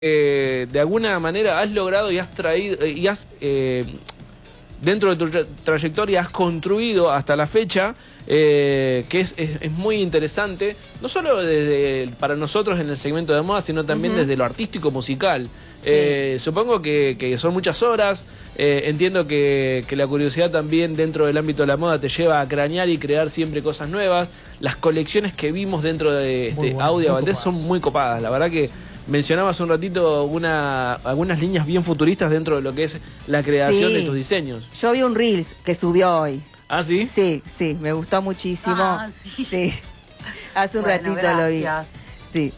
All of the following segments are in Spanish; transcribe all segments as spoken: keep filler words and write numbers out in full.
eh, de alguna manera has logrado y has traído y has eh, dentro de tu tra trayectoria has construido hasta la fecha, eh, que es, es, es muy interesante, no solo desde para nosotros en el segmento de moda, sino también uh-huh. desde lo artístico musical. Sí. Eh, supongo que, que son muchas horas, eh, entiendo que, que la curiosidad también dentro del ámbito de la moda te lleva a cranear y crear siempre cosas nuevas. Las colecciones que vimos dentro de este bueno, Audia Valdés son muy copadas, la verdad que mencionabas un ratito una, algunas líneas bien futuristas dentro de lo que es la creación sí. de tus diseños. Yo vi un Reels que subió hoy. ¿Ah, sí? Sí, sí, me gustó muchísimo. Ah, sí. sí. Hace un bueno, ratito gracias. lo vi. Sí.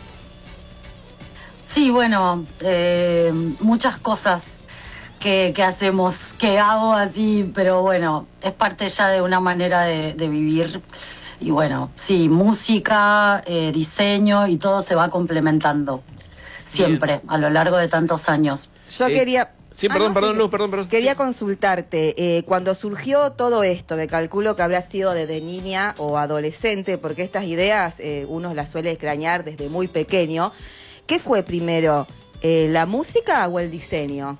Sí, bueno, eh, muchas cosas que, que hacemos, que hago así, pero bueno, es parte ya de una manera de, de vivir. Y bueno, sí, música, eh, diseño y todo se va complementando. Siempre, Bien. a lo largo de tantos años. Yo eh, quería... Sí, perdón, ah, no, perdón, sí, Luz, perdón, perdón. Quería sí. consultarte, eh, cuando surgió todo esto, que calculo que habrá sido desde niña o adolescente, porque estas ideas eh, uno las suele extrañar desde muy pequeño, ¿qué fue primero, eh, la música o el diseño?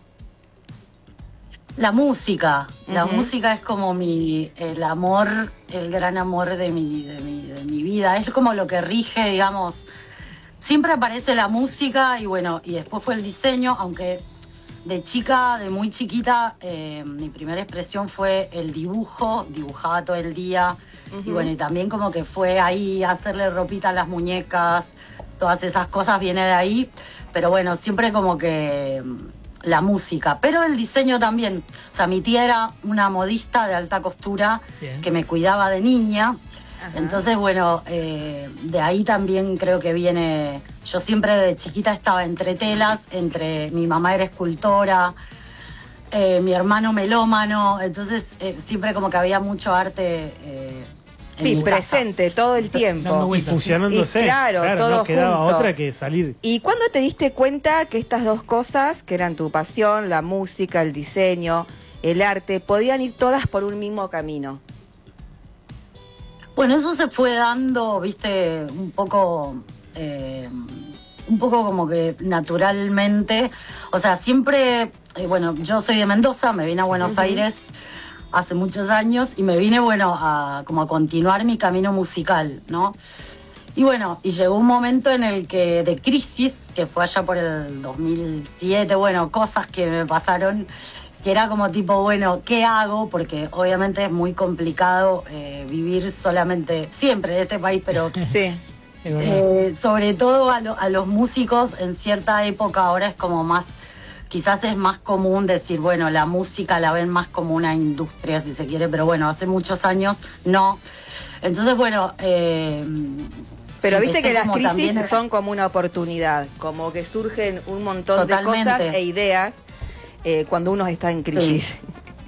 La música, uh-huh. la música es como mi, el amor, el gran amor de mi, de mi, de mi vida, es como lo que rige, digamos, siempre aparece la música y bueno, y después fue el diseño, aunque de chica, de muy chiquita, eh, mi primera expresión fue el dibujo, dibujaba todo el día, uh-huh. y bueno, y también como que fue ahí hacerle ropita a las muñecas, todas esas cosas viene de ahí, pero bueno, siempre como que la música, pero el diseño también. O sea, mi tía era una modista de alta costura Bien. que me cuidaba de niña. Ajá. Entonces, bueno, eh, de ahí también creo que viene... Yo siempre de chiquita estaba entre telas, entre mi mamá era escultora, eh, mi hermano melómano, entonces eh, siempre como que había mucho arte... Eh, Sí, presente casa. todo el tiempo. Y fusionándose. Y claro, claro todo no quedaba junto. otra que salir. ¿Y cuándo te diste cuenta que estas dos cosas, que eran tu pasión, la música, el diseño, el arte, podían ir todas por un mismo camino? Bueno, eso se fue dando, viste, un poco... Eh, un poco como que naturalmente. O sea, siempre... Eh, bueno, yo soy de Mendoza, me vine a Buenos uh-huh. Aires... hace muchos años y me vine, bueno, a como a continuar mi camino musical, ¿no? Y bueno, y llegó un momento en el que de crisis, que fue allá por el dos mil siete, bueno, cosas que me pasaron, que era como tipo, bueno, ¿qué hago? Porque obviamente es muy complicado eh, vivir solamente, siempre en este país, pero sí. eh, sobre todo a, lo, a los músicos en cierta época ahora es como más... Quizás es más común decir, bueno, la música la ven más como una industria, si se quiere, pero bueno, hace muchos años no. Entonces, bueno... Eh, pero viste que las crisis también... son como una oportunidad, como que surgen un montón Totalmente. de cosas e ideas eh, cuando uno está en crisis. Sí.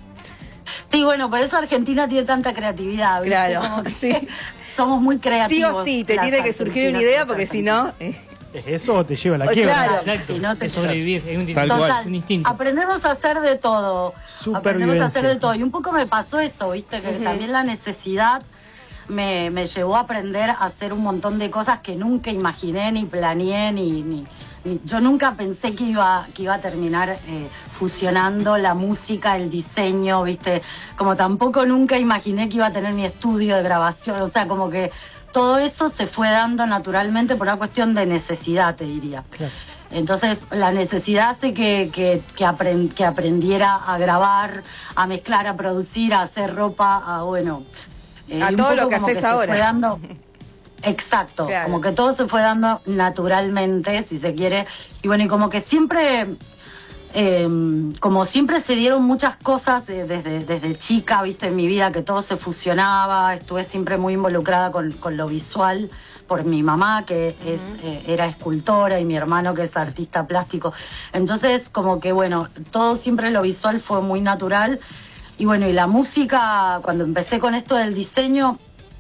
sí, bueno, por eso Argentina tiene tanta creatividad, ¿viste? Claro, sí. Somos muy creativos. Sí o sí, te tiene que surgir una idea porque si no... Eh. ¿Es eso o te lleva a la quiebra? Claro, exacto, si no te es sobrevivir, es un, Total, un instinto. Aprendemos a hacer de todo, aprendemos a hacer de todo. Y un poco me pasó eso, viste, que uh-huh. también la necesidad me, me llevó a aprender a hacer un montón de cosas que nunca imaginé, ni planeé, ni... ni, ni yo nunca pensé que iba, que iba a terminar eh, fusionando la música, el diseño, viste, como tampoco nunca imaginé que iba a tener mi estudio de grabación, o sea, como que... Todo eso se fue dando naturalmente por una cuestión de necesidad, te diría. Claro. Entonces, la necesidad hace que, que, que, aprend, que aprendiera a grabar, a mezclar, a producir, a hacer ropa, a bueno... Eh, a todo lo que haces que ahora. Se fue dando, exacto, claro. Como que todo se fue dando naturalmente, si se quiere. Y bueno, y como que siempre... Eh, como siempre se dieron muchas cosas de, desde, desde chica, viste, en mi vida, que todo se fusionaba, estuve siempre muy involucrada con, con lo visual, por mi mamá, que uh-huh. es, eh, era escultora, y mi hermano, que es artista plástico. Entonces, como que, bueno, todo siempre lo visual fue muy natural. Y bueno, y la música, cuando empecé con esto del diseño,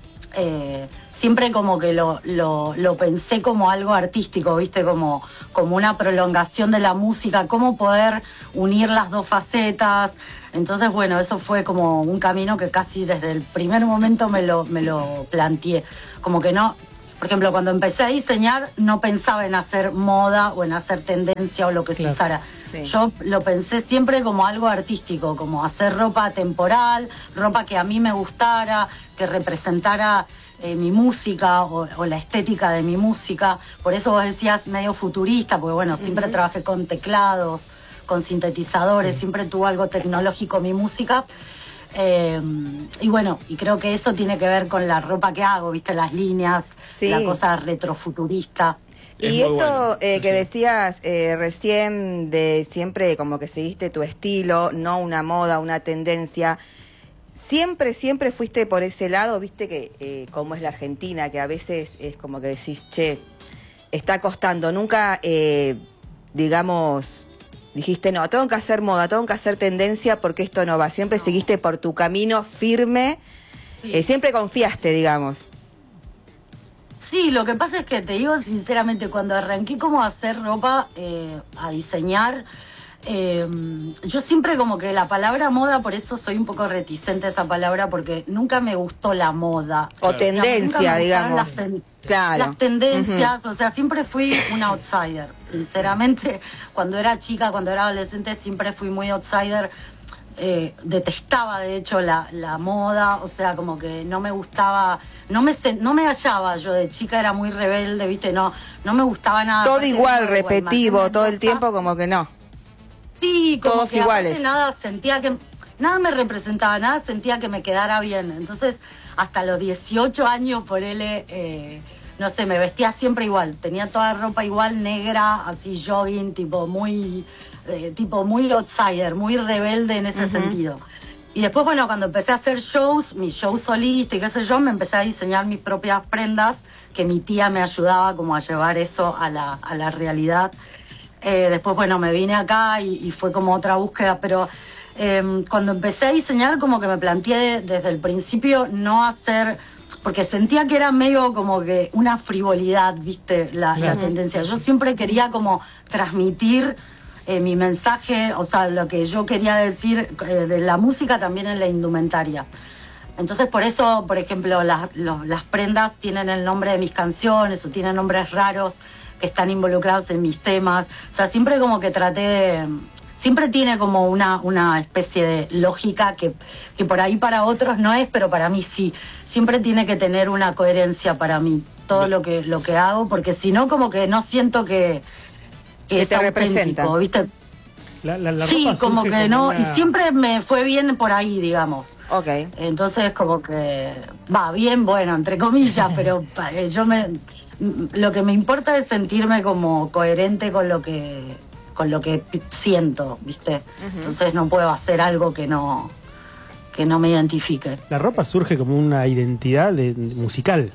eh, siempre como que lo, lo, lo pensé como algo artístico, viste, como... como una prolongación de la música, cómo poder unir las dos facetas. Entonces, bueno, eso fue como un camino que casi desde el primer momento me lo, me lo planteé. Como que no, por ejemplo, cuando empecé a diseñar no pensaba en hacer moda o en hacer tendencia o lo que Claro. se usara. Sí. Yo lo pensé siempre como algo artístico, como hacer ropa temporal, ropa que a mí me gustara, que representara eh, mi música o, o la estética de mi música. Por eso vos decías medio futurista, porque bueno, siempre trabajé con teclados, con sintetizadores, siempre tuvo algo tecnológico mi música. Eh, y bueno, y creo que eso tiene que ver con la ropa que hago, viste, las líneas, Sí. la cosa retrofuturista. Es Y muy esto bueno, eh, sí, que sí. decías eh, recién de siempre como que seguiste tu estilo, no una moda, una tendencia, siempre, siempre fuiste por ese lado, viste que eh, como es la Argentina, que a veces es como que decís, che, está costando, nunca, eh, digamos, dijiste, no, tengo que hacer moda, tengo que hacer tendencia porque esto no va, siempre No. seguiste por tu camino firme, Sí. eh, siempre confiaste, digamos. Sí, lo que pasa es que te digo sinceramente, cuando arranqué como a hacer ropa, eh, a diseñar, eh, yo siempre como que la palabra moda, por eso soy un poco reticente a esa palabra, porque nunca me gustó la moda. O Claro. tendencia, Nunca me gustaron digamos. Las, ten- Claro. las tendencias, o sea, siempre fui una outsider. Sinceramente, cuando era chica, cuando era adolescente, siempre fui muy outsider. Eh, detestaba de hecho la, la moda, o sea, como que no me gustaba, no me se- no me hallaba, yo de chica era muy rebelde, viste, no no me gustaba nada. Todo Aparte igual, vengo de Guaymallén, repetitivo, todo el Mendoza. tiempo como que no. Sí, como Todos que aparte iguales. nada sentía que nada me representaba, nada sentía que me quedara bien. Entonces, hasta los dieciocho años, por él, eh, no sé, me vestía siempre igual. Tenía toda ropa igual, negra, así jogging, tipo muy, eh, tipo muy outsider, muy rebelde en ese Ujú. sentido. Y después, bueno, cuando empecé a hacer shows, mis shows solistas y qué sé yo, me empecé a diseñar mis propias prendas, que mi tía me ayudaba como a llevar eso a la, a la realidad. Eh, después, bueno, me vine acá y, y fue como otra búsqueda, pero eh, cuando empecé a diseñar como que me planteé desde el principio no hacer, porque sentía que era medio como que una frivolidad, viste, la, la Claro. tendencia. Yo siempre quería como transmitir eh, mi mensaje, o sea, lo que yo quería decir eh, de la música también en la indumentaria. Entonces, por eso, por ejemplo, las, los- las prendas tienen el nombre de mis canciones o tienen nombres raros que están involucrados en mis temas. O sea, siempre como que traté de... Siempre tiene como una, una especie de lógica que, que por ahí para otros no es, pero para mí sí. Siempre tiene que tener una coherencia para mí, todo lo que, lo que hago, porque si no, como que no siento que, Que es te representa. auténtico, ¿viste? La, la, la Sí, ropa como surge que no, una- y siempre me fue bien por ahí, digamos. Ok. Entonces como que va bien, bueno, entre comillas, pero pa- eh, yo me m- lo que me importa es sentirme como coherente con lo que con lo que pi- siento, ¿viste? Entonces no puedo hacer algo que no que no me identifique. La ropa surge como una identidad de, musical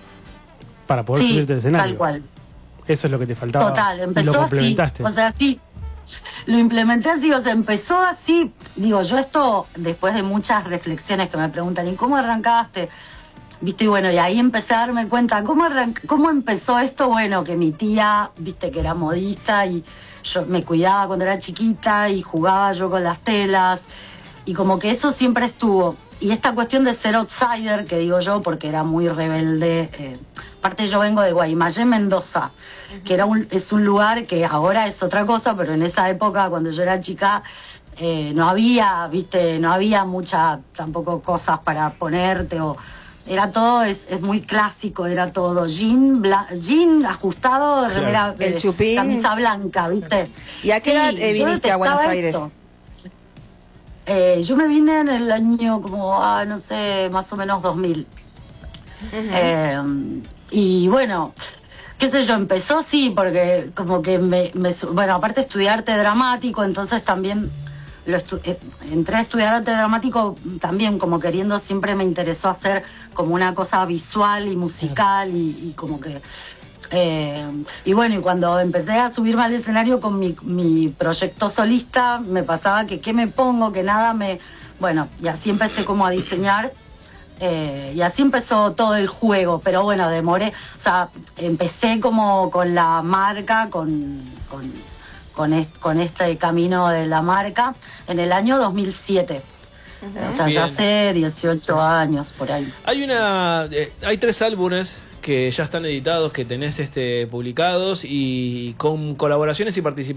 para poder Sí, subirte al escenario. tal cual. Eso es lo que te faltaba. Total, y lo empezó así. complementaste. O sea, sí, lo implementé así, o sea, empezó así. Digo, yo esto, después de muchas reflexiones que me preguntan, ¿y cómo arrancaste? Viste, y bueno, y ahí empecé a darme cuenta, ¿cómo, arranc- cómo empezó esto? Bueno, que mi tía, viste, que era modista y yo me cuidaba cuando era chiquita y jugaba yo con las telas. Y como que eso siempre estuvo. Y esta cuestión de ser outsider, que digo yo, porque era muy rebelde. Eh, aparte yo vengo de Guaymallén, Mendoza, que era un, es un lugar que ahora es otra cosa, pero en esa época, cuando yo era chica, eh, no había, viste, no había mucha tampoco cosas para ponerte o... Era todo, es, es muy clásico, era todo jean, bla- jean ajustado, Claro. remera, El eh, chupín. camisa blanca, ¿viste? ¿Y a qué edad, Sí, eh, yo viniste a Buenos detestaba Aires? esto. Eh, yo me vine en el año como, ah, no sé, más o menos dos mil. Eh, y bueno, qué sé yo, empezó sí, porque como que me, me su- bueno, aparte estudié arte dramático, entonces también lo estu- eh, entré a estudiar arte dramático también como queriendo, siempre me interesó hacer como una cosa visual y musical y, y como que... eh, y bueno, y cuando empecé a subirme al escenario con mi, mi proyecto solista, me pasaba que qué me pongo, que nada me... Bueno, y así empecé como a diseñar. Eh, y así empezó todo el juego, pero bueno, demoré, o sea, empecé como con la marca, con, con, con, est- con este camino de la marca en el año dos mil siete. O sea, ya Bien. hace dieciocho años por ahí. Hay una, eh, hay tres álbumes que ya están editados, que tenés este publicados y con colaboraciones y participaciones